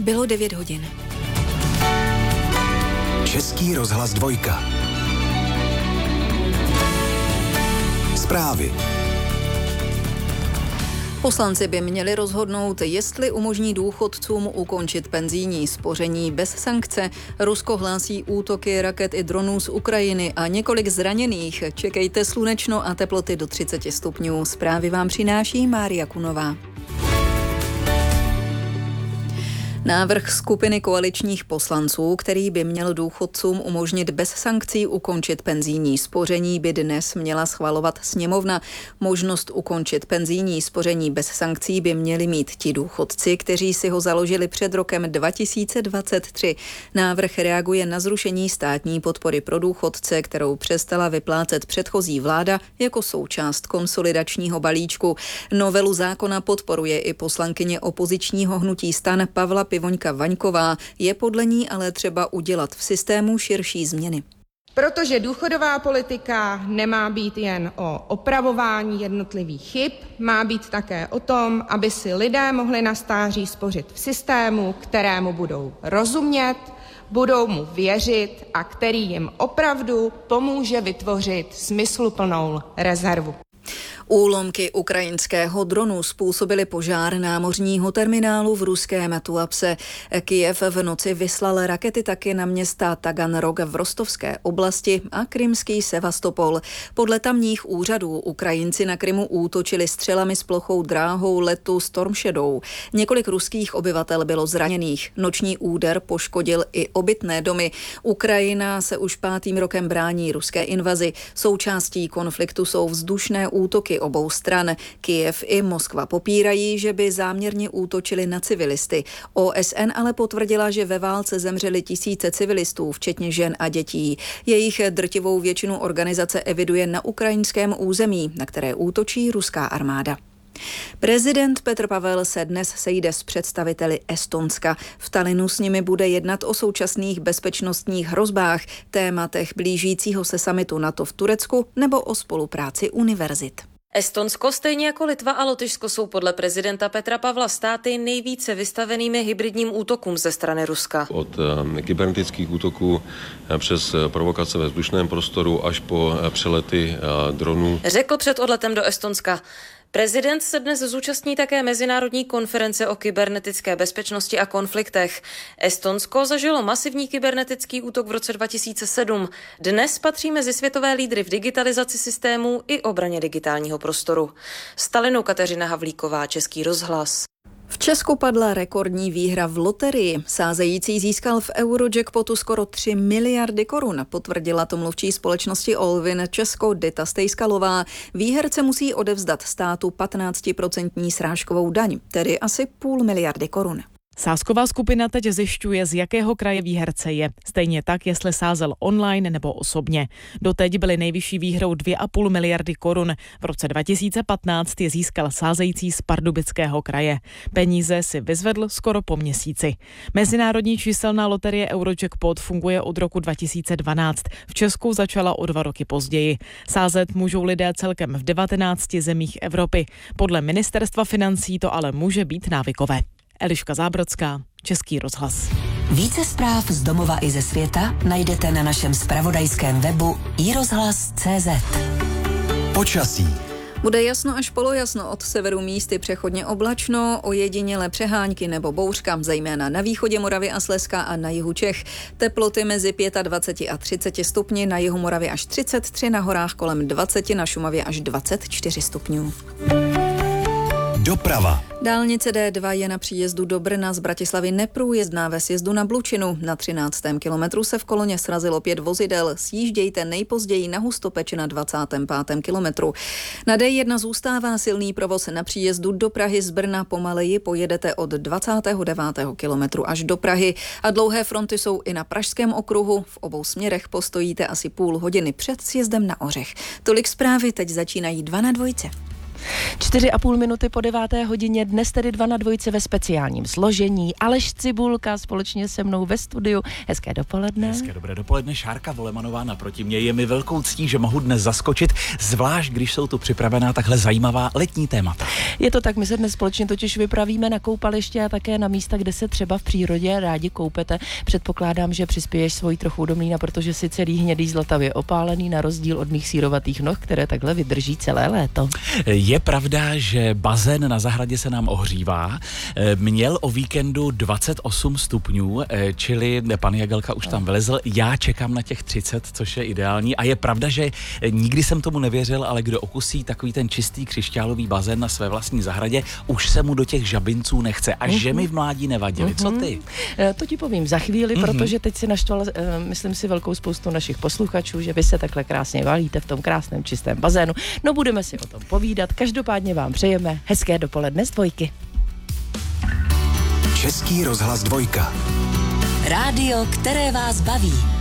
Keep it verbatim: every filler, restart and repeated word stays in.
Bylo devět hodin. Český rozhlas dvojka. Zprávy. Poslanci by měli rozhodnout, jestli umožní důchodcům ukončit penzijní spoření bez sankce. Rusko hlásí útoky raket i dronů z Ukrajiny a několik zraněných. Čekejte slunečno a teploty do třicet stupňů. Zprávy vám přináší Mária Kunová. Návrh skupiny koaličních poslanců, který by měl důchodcům umožnit bez sankcí ukončit penzijní spoření, by dnes měla schvalovat sněmovna. Možnost ukončit penzijní spoření bez sankcí by měli mít ti důchodci, kteří si ho založili před rokem dva tisíce dvacet tři. Návrh reaguje na zrušení státní podpory pro důchodce, kterou přestala vyplácet předchozí vláda jako součást konsolidačního balíčku. Novelu zákona podporuje i poslankyně opozičního hnutí STAN Pavla Pivoňka Vaňková. Je podle ní ale třeba udělat v systému širší změny. Protože důchodová politika nemá být jen o opravování jednotlivých chyb, má být také o tom, aby si lidé mohli na stáří spořit v systému, kterému budou rozumět, budou mu věřit a který jim opravdu pomůže vytvořit smysluplnou rezervu. Úlomky ukrajinského dronu způsobily požár námořního terminálu v ruském Tuapse. Kyjev v noci vyslal rakety taky na města Taganrog v Rostovské oblasti a krymský Sevastopol. Podle tamních úřadů Ukrajinci na Krymu útočili střelami s plochou dráhou letu Storm Shadow. Několik ruských obyvatel bylo zraněných. Noční úder poškodil i obytné domy. Ukrajina se už pátým rokem brání ruské invazi. Součástí konfliktu jsou vzdušné útoky obou stran. Kyjev i Moskva popírají, že by záměrně útočili na civilisty. O S N ale potvrdila, že ve válce zemřeli tisíce civilistů, včetně žen a dětí. Jejich drtivou většinu organizace eviduje na ukrajinském území, na které útočí ruská armáda. Prezident Petr Pavel se dnes sejde s představiteli Estonska. V Tallinnu s nimi bude jednat o současných bezpečnostních hrozbách, tématech blížícího se summitu NATO v Turecku nebo o spolupráci univerzit. Estonsko, stejně jako Litva a Lotyšsko, jsou podle prezidenta Petra Pavla státy nejvíce vystavenými hybridním útokům ze strany Ruska. Od kybernetických útoků přes provokace ve vzdušném prostoru až po přelety dronů. Řekl před odletem do Estonska. Prezident se dnes zúčastní také mezinárodní konference o kybernetické bezpečnosti a konfliktech. Estonsko zažilo masivní kybernetický útok v roce dva tisíce sedm. Dnes patří mezi světové lídry v digitalizaci systémů i obraně digitálního prostoru. Z Tallinnu Kateřina Havlíková, Český rozhlas. V Česku padla rekordní výhra v loterii. Sázející získal v Eurojackpotu skoro tři miliardy korun, potvrdila to mluvčí společnosti Allwin Česko Dita Stejskalová. Výherce musí odevzdat státu patnáctiprocentní srážkovou daň, tedy asi půl miliardy korun. Sázková skupina teď zjišťuje, z jakého kraje výherce je. Stejně tak, jestli sázel online nebo osobně. Doteď byly nejvyšší výhrou dvě a půl miliardy korun. V roce dva tisíce patnáct je získal sázející z Pardubického kraje. Peníze si vyzvedl skoro po měsíci. Mezinárodní číselná loterie Eurojackpot funguje od roku dva tisíce dvanáct. V Česku začala o dva roky později. Sázet můžou lidé celkem v devatenácti zemích Evropy. Podle ministerstva financí to ale může být návykové. Eliška Zábrodská, Český rozhlas. Více zpráv z domova i ze světa najdete na našem zpravodajském webu i rozhlas tečka cé zet. Počasí. Bude jasno až polojasno, od severu místy přechodně oblačno, ojedinělé přehánky nebo bouřka, zejména na východě Moravy a Slezska a na jihu Čech. Teploty mezi dvacet pět a třicet stupni, na jihu Moravy až třicet tři, na horách kolem dvacet, na Šumavě až dvacet čtyři stupňů. Doprava. Dálnice D dva je na příjezdu do Brna z Bratislavy neprůjezdná ve sjezdu na Blučinu. Na třináctém kilometru se v koloně srazilo pět vozidel. Sjíždějte nejpozději na Hustopeč na dvacátém pátém kilometru. Na D jedna zůstává silný provoz na příjezdu do Prahy z Brna. Pomaleji pojedete od dvacátého devátého kilometru až do Prahy. A dlouhé fronty jsou i na Pražském okruhu. V obou směrech postojíte asi půl hodiny před sjezdem na Ořech. Tolik zprávy, teď začínají dva na dvojce. Čtyři a půl minuty po deváté hodině, dnes tedy dva na dvojce ve speciálním složení. Aleš Cibulka společně se mnou ve studiu. Hezké dopoledne. Hezké dobré dopoledne. Šárka Volemanová naproti mě. Je mi velkou ctí, že mohu dnes zaskočit, zvlášť když jsou tu připravená takhle zajímavá letní témata. Je to tak, my se dnes společně totiž vypravíme na koupaliště a také na místa, kde se třeba v přírodě rádi koupete. Předpokládám, že přispěješ svojí trochu do mlýna, protože si celý hnědý zlatavě opálený, na rozdíl od mých sírovatých noh, které takhle vydrží celé léto. Je pravda, že bazén na zahradě se nám ohřívá. Měl o víkendu dvacet osm stupňů, čili pan Jagelka už tam vylezl. Já čekám na těch třicet, což je ideální. A je pravda, že nikdy jsem tomu nevěřil, ale kdo okusí takový ten čistý křišťálový bazén na své vlastní zahradě, už se mu do těch žabinců nechce. A mm-hmm. že mi v mládí nevadily. Mm-hmm. Co ty? To ti povím za chvíli, mm-hmm. protože teď si naštval, myslím si, velkou spoustu našich posluchačů, že vy se takhle krásně valíte v tom krásném čistém bazénu. No, budeme si o tom povídat. Každopádně vám přejeme hezké dopoledne z dvojky. Český rozhlas dvojka. Rádio, které vás baví.